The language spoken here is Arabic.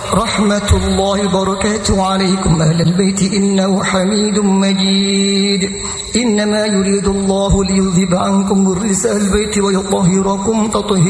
رحمة الله وبركاته عليكم أهل البيت إنه حميد مجيد إنما يريد الله ليذهب عنكم الرجس البيت ويطهركم تطهيرا